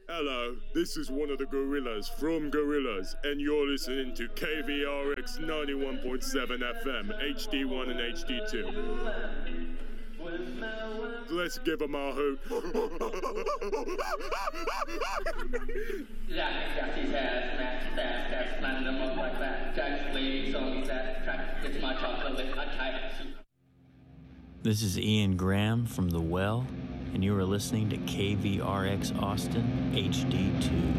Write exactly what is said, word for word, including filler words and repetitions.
Hello, this is one of the Gorillas from Gorillas, and you're listening to K V R X ninety-one point seven F M, H D one and H D two. Let's give them a hoot. Jack, Jack, his ass, Max, fast, fast, man, them up like that. Jack's lady, so he's that track, gets my chocolate, I type. This is Ian Graham from The Well, and you are listening to K V R X Austin H D two.